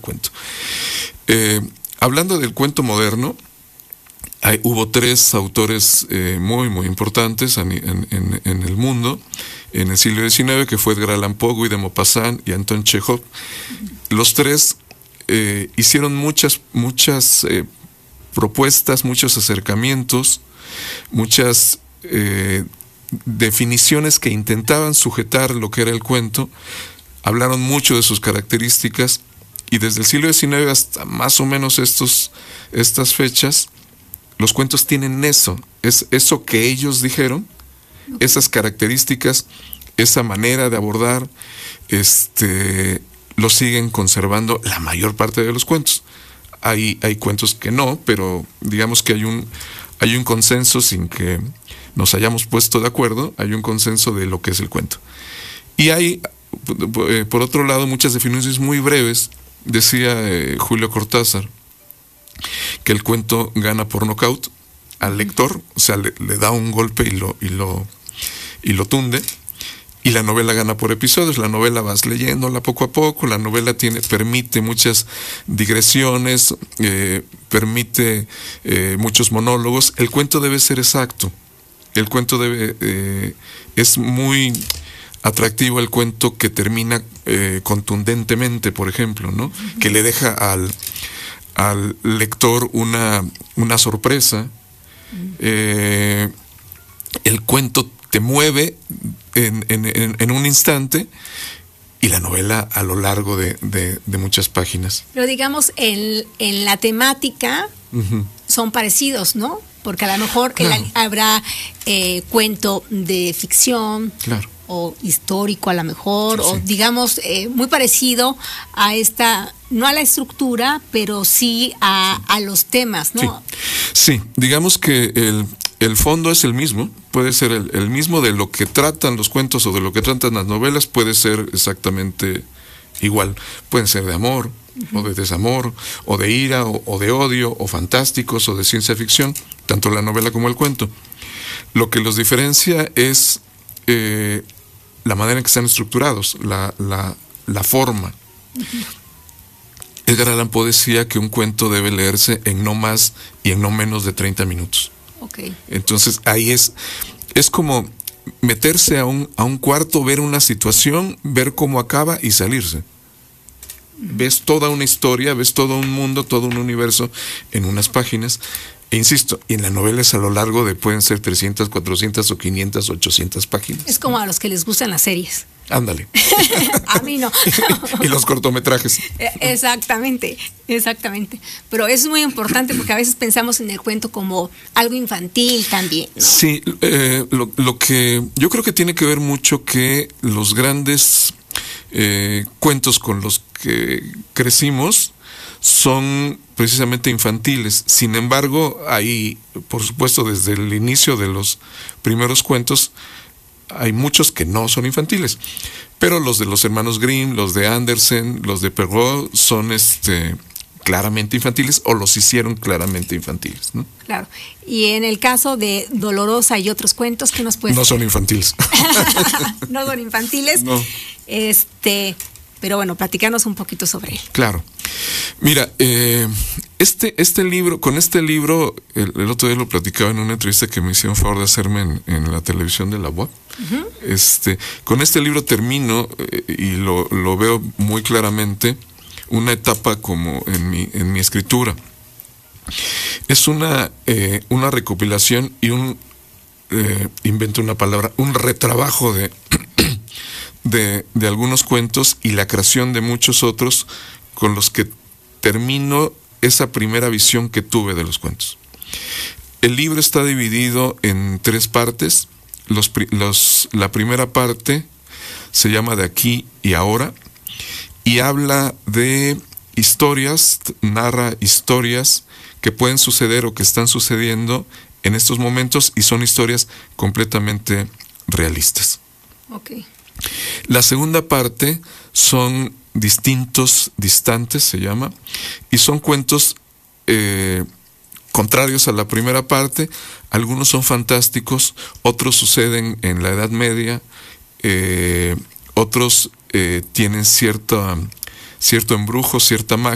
cuento. Hablando del cuento moderno, hubo tres autores muy, muy importantes en el mundo en el siglo XIX, que fue Edgar Allan Poe, Guy de Maupassant y Anton Chekhov. Los tres hicieron muchas propuestas, muchos acercamientos, muchas definiciones que intentaban sujetar lo que era el cuento. Hablaron mucho de sus características, y desde el siglo XIX hasta más o menos estas fechas, los cuentos tienen eso que ellos dijeron, esas características, esa manera de abordar, lo siguen conservando la mayor parte de los cuentos. Hay cuentos que no, pero digamos que hay un consenso, sin que nos hayamos puesto de acuerdo, hay un consenso de lo que es el cuento. Y hay, por otro lado, muchas definiciones muy breves. Decía Julio Cortázar que el cuento gana por nocaut al lector, o sea, le da un golpe y lo tunde. Y la novela gana por episodios. La novela vas leyéndola poco a poco. La novela permite muchas digresiones, permite muchos monólogos. El cuento debe ser exacto. El cuento es muy atractivo, el cuento que termina contundentemente, por ejemplo, ¿no? Uh-huh. Que le deja al lector una sorpresa. Uh-huh. El cuento te mueve en un instante, y la novela a lo largo de muchas páginas. Pero digamos, en la temática uh-huh. son parecidos, ¿no? Porque a lo mejor claro. habrá cuento de ficción, claro. o histórico a lo mejor, sí. o digamos muy parecido a esta, no a la estructura, pero sí a los temas, ¿no? Sí, digamos que el fondo es el mismo, puede ser el mismo de lo que tratan los cuentos o de lo que tratan las novelas, puede ser exactamente igual. Pueden ser de amor, uh-huh. o de desamor, o de ira, o de odio, o fantásticos, o de ciencia ficción, tanto la novela como el cuento. Lo que los diferencia es la manera en que están estructurados, la forma. Uh-huh. Edgar Allan Poe decía que un cuento debe leerse en no más y en no menos de 30 minutos. Okay. Entonces ahí es como meterse a un cuarto, ver una situación, ver cómo acaba y salirse. Ves toda una historia, ves todo un mundo, todo un universo en unas páginas. E insisto, y en la novela es a lo largo de, pueden ser 300, 400 o 500, 800 páginas. Es como a los que les gustan las series. Ándale. A mí no. Y los cortometrajes. Exactamente. Pero es muy importante, porque a veces pensamos en el cuento como algo infantil también, ¿no? Sí, lo que yo creo que tiene que ver mucho que los grandes cuentos con los que crecimos son precisamente infantiles. Sin embargo, ahí, por supuesto, desde el inicio de los primeros cuentos, hay muchos que no son infantiles. Pero los de los hermanos Grimm, los de Andersen, los de Perrault son claramente infantiles, o los hicieron claramente infantiles, ¿no? Claro. Y en el caso de Dolorosa y otros cuentos, ¿qué nos puedes decir? No son infantiles. No son infantiles. No. Pero bueno, platicanos un poquito sobre él. Claro. Mira, este libro, con este libro, el otro día lo platicaba en una entrevista que me hicieron favor de hacerme en la televisión de la UAP. Uh-huh. Con este libro termino, y lo veo muy claramente, una etapa como en mi escritura. Es una recopilación y invento una palabra, un retrabajo de algunos cuentos y la creación de muchos otros, con los que termino esa primera visión que tuve de los cuentos. El libro está dividido en 3 partes. La primera parte se llama De aquí y ahora, y habla de historias, narra historias que pueden suceder o que están sucediendo en estos momentos, y son historias completamente realistas. Okay. La segunda parte son distantes se llama, y son cuentos contrarios a la primera parte. Algunos son fantásticos, otros suceden en la Edad Media, otros tienen cierto embrujo, cierta magia.